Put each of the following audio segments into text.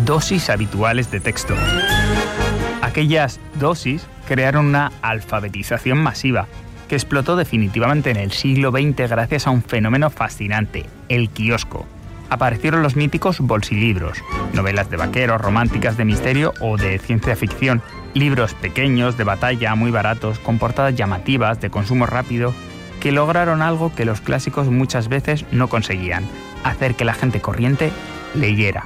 dosis habituales de texto. Aquellas dosis crearon una alfabetización masiva que explotó definitivamente en el siglo XX gracias a un fenómeno fascinante, el kiosco. Aparecieron los míticos bolsilibros, novelas de vaqueros, románticas de misterio o de ciencia ficción, libros pequeños, de batalla, muy baratos, con portadas llamativas, de consumo rápido, que lograron algo que los clásicos muchas veces no conseguían: hacer que la gente corriente leyera.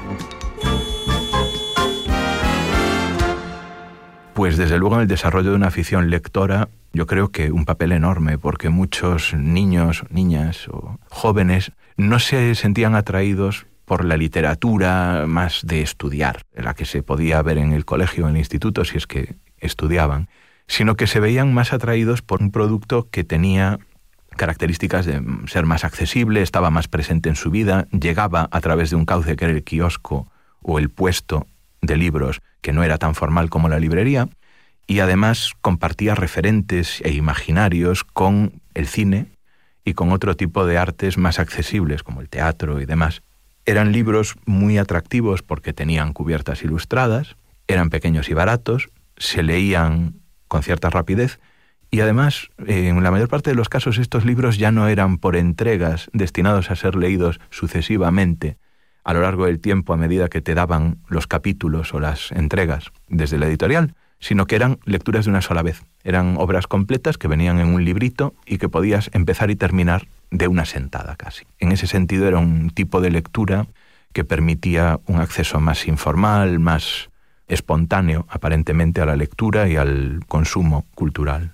Pues desde luego en el desarrollo de una afición lectora, yo creo que un papel enorme, porque muchos niños, niñas o jóvenes no se sentían atraídos por la literatura más de estudiar, la que se podía ver en el colegio o en el instituto si es que estudiaban, sino que se veían más atraídos por un producto que tenía características de ser más accesible, estaba más presente en su vida, llegaba a través de un cauce que era el kiosco o el puesto de libros, que no era tan formal como la librería, y además compartía referentes e imaginarios con el cine y con otro tipo de artes más accesibles, como el teatro y demás. Eran libros muy atractivos porque tenían cubiertas ilustradas, eran pequeños y baratos, se leían con cierta rapidez, y además, en la mayor parte de los casos, estos libros ya no eran por entregas destinados a ser leídos sucesivamente a lo largo del tiempo a medida que te daban los capítulos o las entregas desde la editorial, sino que eran lecturas de una sola vez. Eran obras completas que venían en un librito y que podías empezar y terminar de una sentada casi. En ese sentido era un tipo de lectura que permitía un acceso más informal, más espontáneo aparentemente a la lectura y al consumo cultural.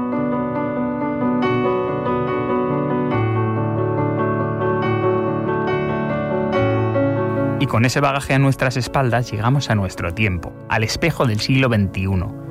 Y con ese bagaje a nuestras espaldas llegamos a nuestro tiempo, al espejo del siglo XXI.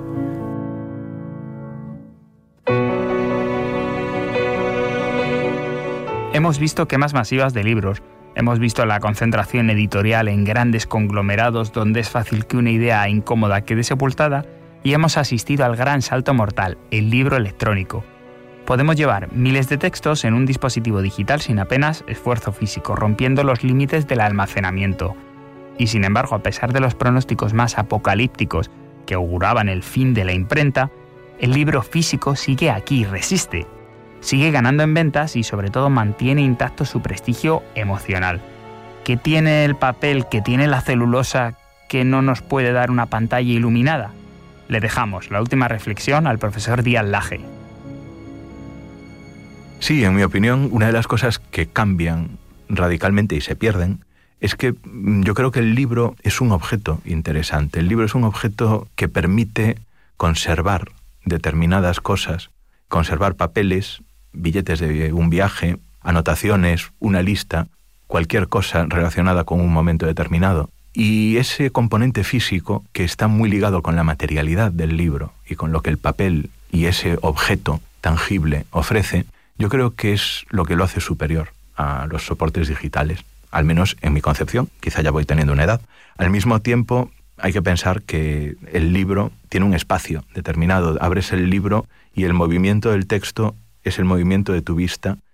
Hemos visto quemas masivas de libros, hemos visto la concentración editorial en grandes conglomerados donde es fácil que una idea incómoda quede sepultada, y hemos asistido al gran salto mortal, el libro electrónico. Podemos llevar miles de textos en un dispositivo digital sin apenas esfuerzo físico, rompiendo los límites del almacenamiento. Y sin embargo, a pesar de los pronósticos más apocalípticos que auguraban el fin de la imprenta, el libro físico sigue aquí, resiste. Sigue ganando en ventas y sobre todo mantiene intacto su prestigio emocional. ¿Qué tiene el papel, qué tiene la celulosa que no nos puede dar una pantalla iluminada? Le dejamos la última reflexión al profesor Díaz Laje. Sí, en mi opinión, una de las cosas que cambian radicalmente y se pierden es que yo creo que el libro es un objeto interesante. El libro es un objeto que permite conservar determinadas cosas, conservar papeles, billetes de un viaje, anotaciones, una lista, cualquier cosa relacionada con un momento determinado. Y ese componente físico, que está muy ligado con la materialidad del libro y con lo que el papel y ese objeto tangible ofrece, yo creo que es lo que lo hace superior a los soportes digitales, al menos en mi concepción, quizá ya voy teniendo una edad. Al mismo tiempo, hay que pensar que el libro tiene un espacio determinado. Abres el libro y el movimiento del texto es el movimiento de tu vista